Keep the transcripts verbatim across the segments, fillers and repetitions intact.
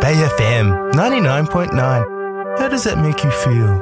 Bay F M ninety-nine point nine. How does that make you feel?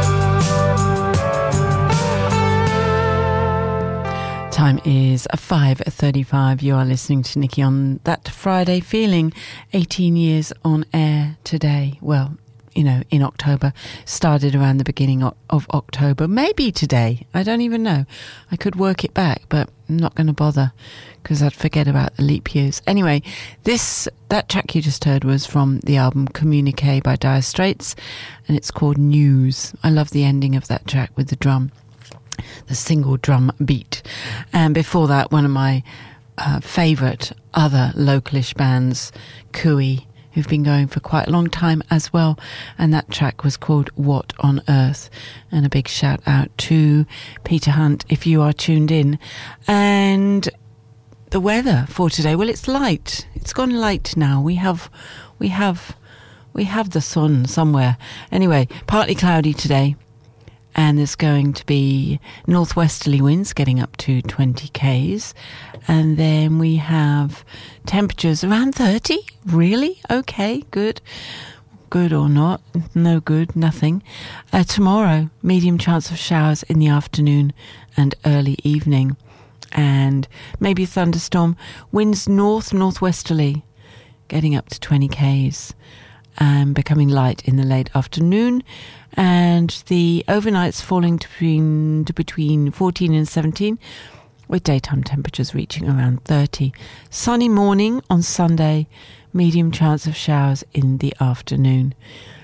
Time is five thirty-five. You are listening to Nikki on that Friday feeling. eighteen years on air today. Well, you know, in October. Started around the beginning of October. Maybe today. I don't even know. I could work it back, but I'm not going to bother because I'd forget about the leap years. Anyway, this that track you just heard was from the album Communique by Dire Straits, and it's called News. I love the ending of that track with the drum. The single drum beat. And before that, one of my uh, favourite other localish bands, Cooey, who've been going for quite a long time as well. And that track was called What on Earth. And a big shout out to Peter Hunt if you are tuned in. And the weather for today, well, it's light. It's gone light now. We have, we have, we have the sun somewhere. Anyway, partly cloudy today. And there's going to be northwesterly winds getting up to twenty kays. And then we have temperatures around thirty. Really? Okay, good. Good or not? No good, nothing. Uh, tomorrow, medium chance of showers in the afternoon and early evening. And maybe a thunderstorm. Winds north, northwesterly, getting up to twenty kays. And becoming light in the late afternoon, and the overnights falling to between, to between fourteen and seventeen, with daytime temperatures reaching around thirty. Sunny morning on Sunday, medium chance of showers in the afternoon,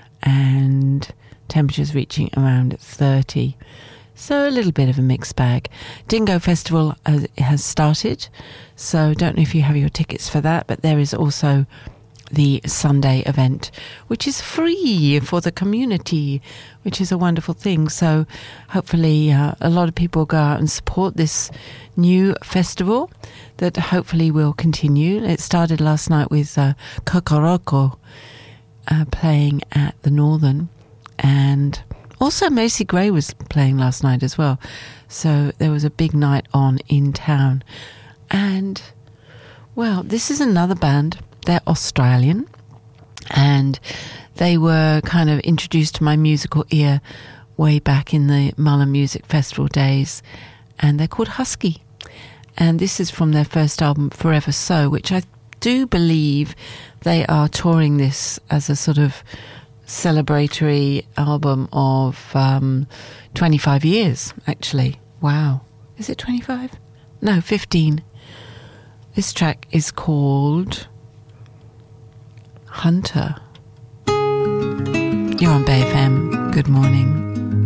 and temperatures reaching around thirty. So a little bit of a mixed bag. Dingo Festival has, has started, so don't know if you have your tickets for that, but there is also the Sunday event, which is free for the community, which is a wonderful thing. So hopefully uh, a lot of people go out and support this new festival that hopefully will continue. It started last night with uh, Kokoroko uh, playing at the Northern, and also Macy Gray was playing last night as well. So there was a big night on in town. And well, this is another band. They're Australian, and they were kind of introduced to my musical ear way back in the Mullen Music Festival days, and they're called Husky. And this is from their first album, Forever So, which I do believe they are touring this as a sort of celebratory album of um, twenty-five years, actually. Wow. Is it twenty-five? No, fifteen. This track is called Hunter. You're on Bay F M. Good morning.